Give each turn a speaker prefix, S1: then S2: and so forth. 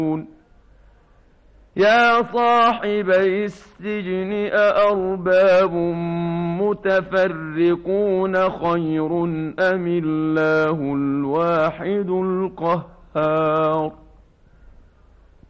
S1: يا صاحبي السجن أأرباب متفرقون خير أم الله الواحد القهار